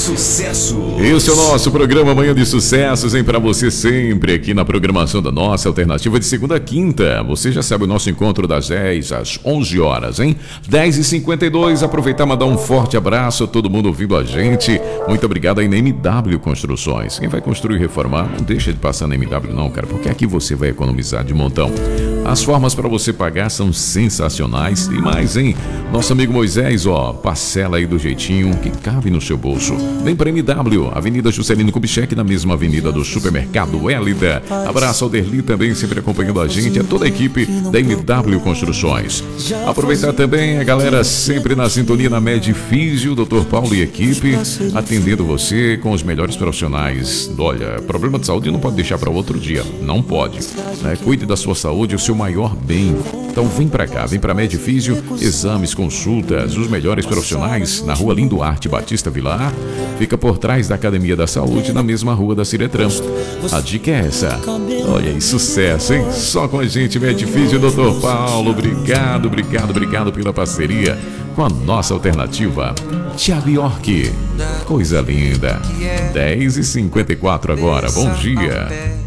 Sucesso. Esse é o nosso programa Manhã de Sucessos, hein? Pra você sempre aqui na programação da nossa alternativa de segunda a quinta. Você já sabe o nosso encontro das 10 às 11 horas, hein? 10h52, aproveitar e mandar um forte abraço a todo mundo ouvindo a gente. Muito obrigado aí na MW Construções. Quem vai construir e reformar, não deixa de passar na MW não, cara, porque aqui você vai economizar de montão. As formas para você pagar são sensacionais. E mais, hein? Nosso amigo Moisés, ó, parcela aí do jeitinho que cabe no seu bolso. Vem para MW, Avenida Juscelino Kubitschek, na mesma avenida do Supermercado Hélida. Abraço ao Derli também, sempre acompanhando a gente, a toda a equipe da MW Construções. Aproveitar também a galera sempre na sintonia na Medifísio, Dr. Paulo e equipe, atendendo você com os melhores profissionais. Olha, problema de saúde não pode deixar para outro dia, não pode, né? Cuide da sua saúde, o seu maior bem. Então vem pra cá, vem pra Medifísio, exames, consultas, os melhores profissionais na Rua Lindo Arte Batista Vilar, fica por trás da Academia da Saúde, na mesma rua da Ciretran. A dica é essa. Olha aí, sucesso, hein? Só com a gente, Medifísio, Dr. Paulo, obrigado pela parceria com a nossa alternativa. Thiago York, coisa linda. 10h54 agora, bom dia.